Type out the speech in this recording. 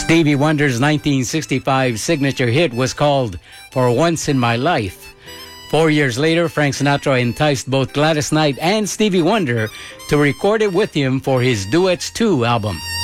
Stevie Wonder's 1965 signature hit was called For Once in My Life. 4 years later, Frank Sinatra enticed both Gladys Knight and Stevie Wonder to record it with him for his Duets 2 album.